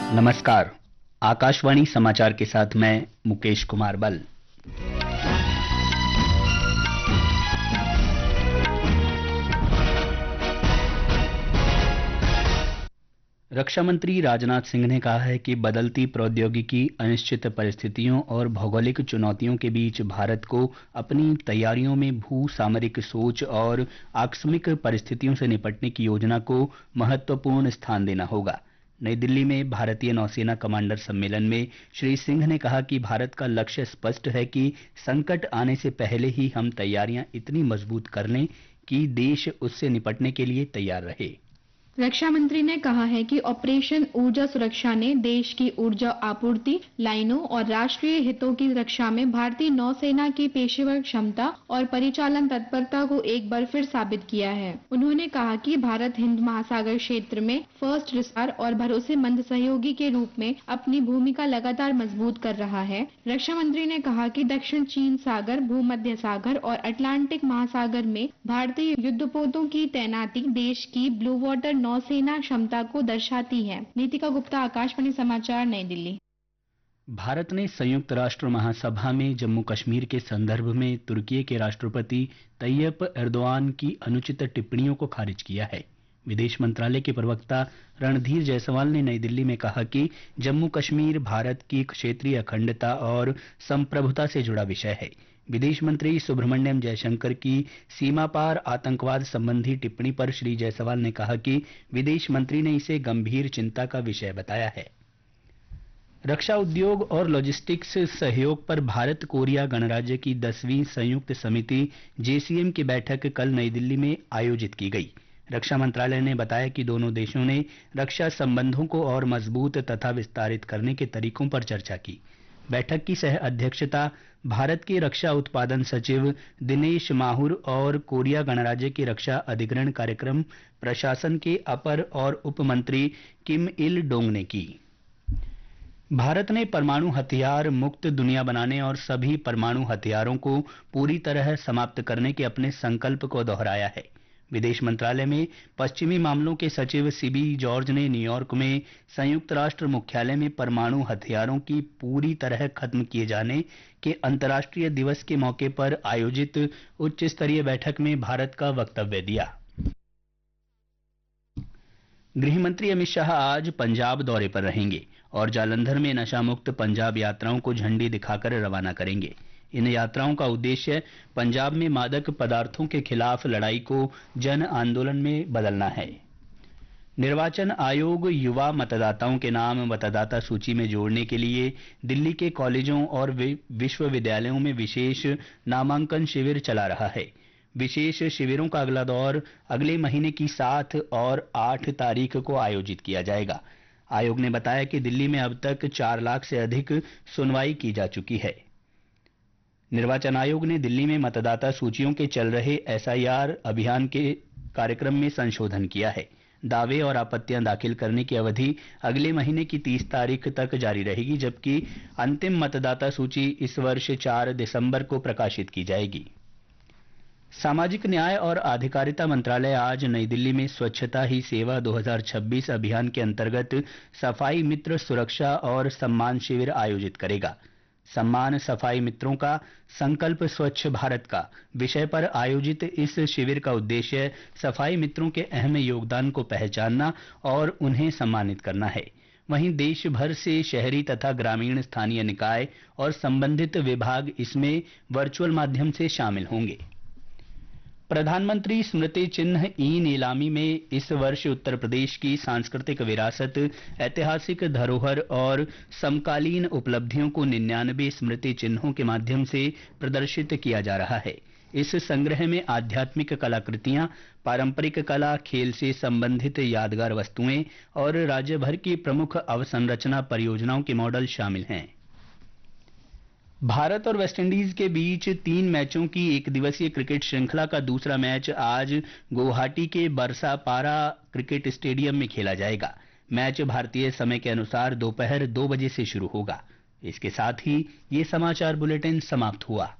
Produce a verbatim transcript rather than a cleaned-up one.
नमस्कार। आकाशवाणी समाचार के साथ मैं मुकेश कुमार बल। रक्षा मंत्री राजनाथ सिंह ने कहा है कि बदलती प्रौद्योगिकी, अनिश्चित परिस्थितियों और भौगोलिक चुनौतियों के बीच भारत को अपनी तैयारियों में भू सामरिक सोच और आकस्मिक परिस्थितियों से निपटने की योजना को महत्वपूर्ण स्थान देना होगा। नई दिल्ली में भारतीय नौसेना कमांडर सम्मेलन में श्री सिंह ने कहा कि भारत का लक्ष्य स्पष्ट है कि संकट आने से पहले ही हम तैयारियां इतनी मजबूत कर लें कि देश उससे निपटने के लिए तैयार रहे। रक्षा मंत्री ने कहा है कि ऑपरेशन ऊर्जा सुरक्षा ने देश की ऊर्जा आपूर्ति लाइनों और राष्ट्रीय हितों की रक्षा में भारतीय नौसेना की पेशेवर क्षमता और परिचालन तत्परता को एक बार फिर साबित किया है। उन्होंने कहा कि भारत हिंद महासागर क्षेत्र में फर्स्ट रिस्पार और भरोसेमंद सहयोगी के रूप में अपनी भूमिका लगातार मजबूत कर रहा है। रक्षा मंत्री ने कहा कि दक्षिण चीन सागर, भूमध्य सागर और अटलांटिक महासागर में भारतीय युद्धपोतों की तैनाती देश की ब्लू वाटर नौसेना क्षमता को दर्शाती है। नीतिका गुप्ता, आकाशवाणी समाचार, नई दिल्ली। भारत ने संयुक्त राष्ट्र महासभा में जम्मू कश्मीर के संदर्भ में तुर्की के राष्ट्रपति तैयप एर्दोआन की अनुचित टिप्पणियों को खारिज किया है। विदेश मंत्रालय के प्रवक्ता रणधीर जायसवाल ने नई दिल्ली में कहा कि जम्मू कश्मीर भारत की क्षेत्रीय अखंडता और संप्रभुता से जुड़ा विषय है। विदेश मंत्री सुब्रमण्यम जयशंकर की सीमा पार आतंकवाद संबंधी टिप्पणी पर श्री जायसवाल ने कहा कि विदेश मंत्री ने इसे गंभीर चिंता का विषय बताया है। रक्षा उद्योग और लॉजिस्टिक्स सहयोग पर भारत कोरिया गणराज्य की दसवीं संयुक्त समिति जेसीएम की बैठक कल नई दिल्ली में आयोजित की गई। रक्षा मंत्रालय ने बताया कि दोनों देशों ने रक्षा संबंधों को और मजबूत तथा विस्तारित करने के तरीकों पर चर्चा की। बैठक की सह अध्यक्षता भारत के रक्षा उत्पादन सचिव दिनेश माहुर और कोरिया गणराज्य के रक्षा अधिग्रहण कार्यक्रम प्रशासन के अपर और उप मंत्री किम इल डोंग ने की। भारत ने परमाणु हथियार मुक्त दुनिया बनाने और सभी परमाणु हथियारों को पूरी तरह समाप्त करने के अपने संकल्प को दोहराया है। विदेश मंत्रालय में पश्चिमी मामलों के सचिव सीबी जॉर्ज ने न्यूयॉर्क में संयुक्त राष्ट्र मुख्यालय में परमाणु हथियारों की पूरी तरह खत्म किए जाने के अंतर्राष्ट्रीय दिवस के मौके पर आयोजित उच्च स्तरीय बैठक में भारत का वक्तव्य दिया। गृह मंत्री अमित शाह आज पंजाब दौरे पर रहेंगे और जालंधर में नशा मुक्त पंजाब यात्राओं को झंडी दिखाकर रवाना करेंगे। इन यात्राओं का उद्देश्य पंजाब में मादक पदार्थों के खिलाफ लड़ाई को जन आंदोलन में बदलना है। निर्वाचन आयोग युवा मतदाताओं के नाम मतदाता सूची में जोड़ने के लिए दिल्ली के कॉलेजों और विश्वविद्यालयों में विशेष नामांकन शिविर चला रहा है। विशेष शिविरों का अगला दौर अगले महीने की सात और आठ तारीख को आयोजित किया जाएगा। आयोग ने बताया कि दिल्ली में अब तक चार लाख से अधिक सुनवाई की जा चुकी है। निर्वाचन आयोग ने दिल्ली में मतदाता सूचियों के चल रहे एसआईआर अभियान के कार्यक्रम में संशोधन किया है। दावे और आपत्तियां दाखिल करने की अवधि अगले महीने की तीस तारीख तक जारी रहेगी, जबकि अंतिम मतदाता सूची इस वर्ष चार दिसंबर को प्रकाशित की जाएगी। सामाजिक न्याय और आधिकारिता मंत्रालय आज नई दिल्ली में स्वच्छता ही सेवा दो हज़ार छब्बीस अभियान के अंतर्गत सफाई मित्र सुरक्षा और सम्मान शिविर आयोजित करेगा। सम्मान सफाई मित्रों का संकल्प स्वच्छ भारत का विषय पर आयोजित इस शिविर का उद्देश्य सफाई मित्रों के अहम योगदान को पहचानना और उन्हें सम्मानित करना है। वहीं देश भर से शहरी तथा ग्रामीण स्थानीय निकाय और संबंधित विभाग इसमें वर्चुअल माध्यम से शामिल होंगे। प्रधानमंत्री स्मृति चिन्ह ई नीलामी में इस वर्ष उत्तर प्रदेश की सांस्कृतिक विरासत, ऐतिहासिक धरोहर और समकालीन उपलब्धियों को निन्यानवे स्मृति चिन्हों के माध्यम से प्रदर्शित किया जा रहा है। इस संग्रह में आध्यात्मिक कलाकृतियां, पारंपरिक कला, खेल से संबंधित यादगार वस्तुएं और राज्य भर की प्रमुख अवसंरचना परियोजनाओं के मॉडल शामिल हैं। भारत और वेस्टइंडीज के बीच तीन मैचों की एक दिवसीय क्रिकेट श्रृंखला का दूसरा मैच आज गुवाहाटी के बरसापारा क्रिकेट स्टेडियम में खेला जाएगा। मैच भारतीय समय के अनुसार दोपहर दो बजे से शुरू होगा। इसके साथ ही ये समाचार बुलेटिन समाप्त हुआ।